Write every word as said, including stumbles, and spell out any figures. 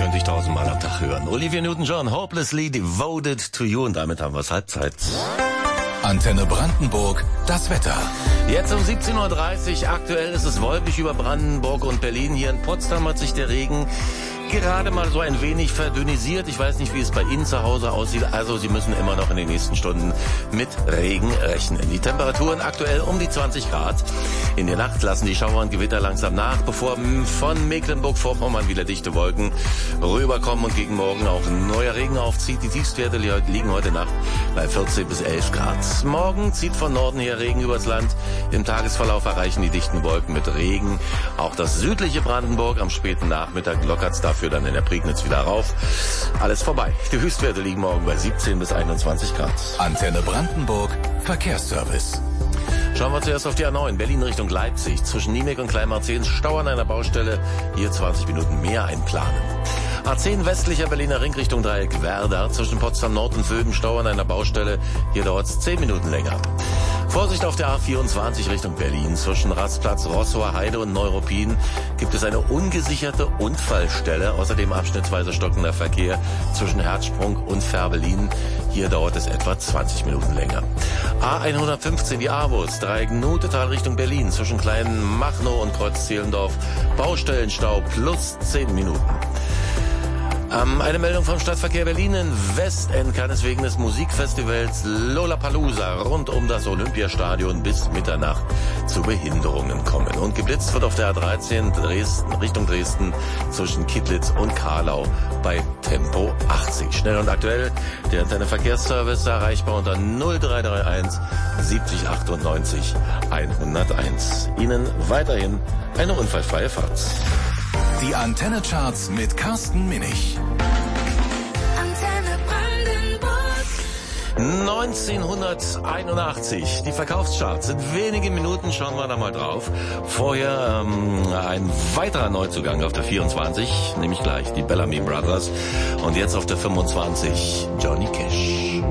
neunzigtausend Mal am Tag hören. Olivia Newton-John, Hopelessly Devoted to You. Und damit haben wir es Halbzeit. Antenne Brandenburg, das Wetter. Jetzt um siebzehn Uhr dreißig. Aktuell ist es wolkig über Brandenburg und Berlin. Hier in Potsdam hat sich der Regen gerade mal so ein wenig verdünnisiert. Ich weiß nicht, wie es bei Ihnen zu Hause aussieht. Also Sie müssen immer noch in den nächsten Stunden mit Regen rechnen. Die Temperaturen aktuell um die zwanzig Grad. In der Nacht lassen die Schauer und Gewitter langsam nach, bevor von Mecklenburg-Vorpommern wieder dichte Wolken rüberkommen und gegen Morgen auch neuer Regen aufzieht. Die Tiefstwerte liegen heute Nacht bei vierzehn bis elf Grad. Morgen zieht von Norden her Regen übers Land. Im Tagesverlauf erreichen die dichten Wolken mit Regen auch das südliche Brandenburg. Am späten Nachmittag lockert es dafür dann in der Prignitz wieder rauf. Alles vorbei. Die Höchstwerte liegen morgen bei siebzehn bis einundzwanzig Grad. Antenne Brandenburg, Verkehrsservice. Schauen wir zuerst auf die A neun, Berlin Richtung Leipzig. Zwischen Niemek und Kleinmarzehn Stau an einer Baustelle. Hier zwanzig Minuten mehr einplanen. A zehn westlicher Berliner Ring Richtung Dreieck Werder. Zwischen Potsdam Nord und Vöben Stau an einer Baustelle. Hier dauert es zehn Minuten länger. Vorsicht auf der A vierundzwanzig Richtung Berlin. Zwischen Rastplatz Roßhoher Heide und Neuruppin gibt es eine ungesicherte Unfallstelle. Außerdem abschnittsweise stockender Verkehr zwischen Herzsprung und Fährberlin. Hier dauert es etwa zwanzig Minuten länger. A hundertfünfzehn, die A-Bus, Dreieck Nutetal Richtung Berlin. Zwischen Kleinen Machnow und Kreuz Zehlendorf Baustellenstau plus zehn Minuten. Ähm, eine Meldung vom Stadtverkehr Berlin. In Westend kann es wegen des Musikfestivals Lollapalooza rund um das Olympiastadion bis Mitternacht zu Behinderungen kommen. Und geblitzt wird auf der A dreizehn Dresden, Richtung Dresden zwischen Kittlitz und Karlau bei Tempo achtzig. Schnell und aktuell der Antenne Verkehrsservice erreichbar unter null drei drei eins siebzig achtundneunzig hunderteins. Ihnen weiterhin eine unfallfreie Fahrt. Die Antenne-Charts mit Carsten Minich. Antenne Brandenburg. neunzehnhunderteinundachtzig. Die Verkaufscharts. In wenigen Minuten schauen wir da mal drauf. Vorher ähm, ein weiterer Neuzugang auf der vierundzwanzig, nämlich gleich die Bellamy Brothers. Und jetzt auf der fünfundzwanzig Johnny Cash.